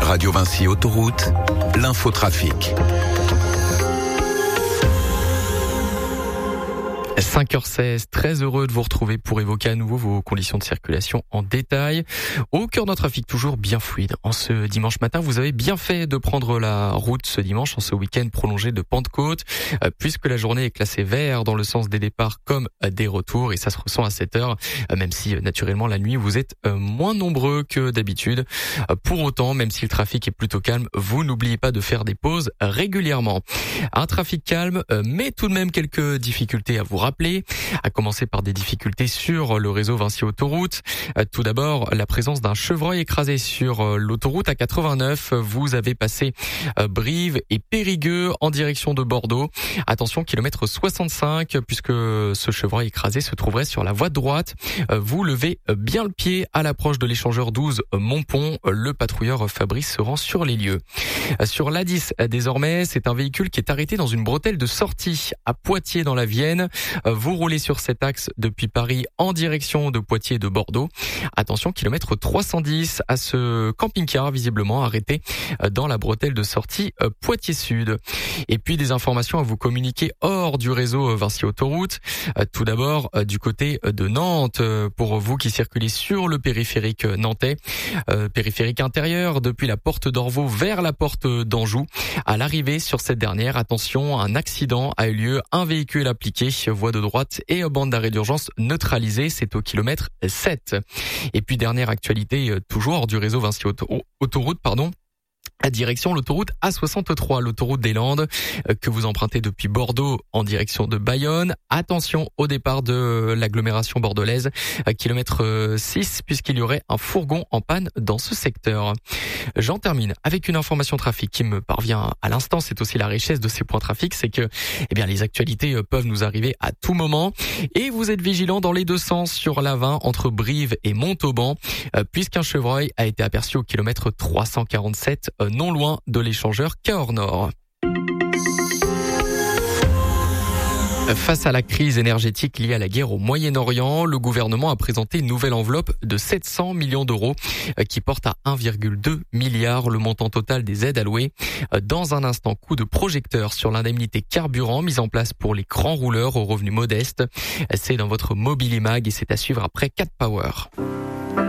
Radio Vinci Autoroute, l'infotrafic. 5h16, très heureux de vous retrouver pour évoquer à nouveau vos conditions de circulation en détail. Au cœur d'un trafic toujours bien fluide. En ce dimanche matin, vous avez bien fait de prendre la route ce dimanche, en ce week-end prolongé de Pentecôte, puisque la journée est classée vert dans le sens des départs comme des retours, et ça se ressent à 7h, même si naturellement la nuit vous êtes moins nombreux que d'habitude. Pour autant, même si le trafic est plutôt calme, vous n'oubliez pas de faire des pauses régulièrement. Un trafic calme, mais tout de même quelques difficultés à vous rappeler, à commencer par des difficultés sur le réseau Vinci Autoroute. Tout d'abord, la présence d'un chevreuil écrasé sur l'autoroute A89. Vous avez passé Brive et Périgueux en direction de Bordeaux. Attention, kilomètre 65, puisque ce chevreuil écrasé se trouverait sur la voie de droite. Vous levez bien le pied à l'approche de l'échangeur 12 Montpont. Le patrouilleur Fabrice se rend sur les lieux. Sur l'A10, désormais, c'est un véhicule qui est arrêté dans une bretelle de sortie à Poitiers dans la Vienne. Vous roulez sur cet axe depuis Paris en direction de Poitiers et de Bordeaux. Attention, kilomètre 310 à ce camping-car visiblement arrêté dans la bretelle de sortie Poitiers Sud. Et puis des informations à vous communiquer hors du réseau Vinci Autoroute. Tout d'abord du côté de Nantes, pour vous qui circulez sur le périphérique nantais, périphérique intérieur depuis la porte d'Orvaux vers la porte d'Anjou. À l'arrivée sur cette dernière, attention, un accident a eu lieu, un véhicule appliqué, voie de droite et bande d'arrêt d'urgence neutralisée, c'est au kilomètre 7. Et puis dernière actualité, toujours hors du réseau Vinci Autoroute, à direction l'autoroute A63, l'autoroute des Landes, que vous empruntez depuis Bordeaux en direction de Bayonne. Attention au départ de l'agglomération bordelaise, kilomètre 6, puisqu'il y aurait un fourgon en panne dans ce secteur. J'en termine avec une information trafic qui me parvient à l'instant. C'est aussi la richesse de ces points trafic, c'est que les actualités peuvent nous arriver à tout moment. Et vous êtes vigilants dans les deux sens sur l'A20 entre Brive et Montauban, puisqu'un chevreuil a été aperçu au kilomètre 347, non loin de l'échangeur Cahors Nord. Face à la crise énergétique liée à la guerre au Moyen-Orient, le gouvernement a présenté une nouvelle enveloppe de 700 millions d'euros qui porte à 1,2 milliard le montant total des aides allouées. Dans un instant, coup de projecteur sur l'indemnité carburant mise en place pour les grands rouleurs aux revenus modestes. C'est dans votre Mobilimag et c'est à suivre après Cat Power.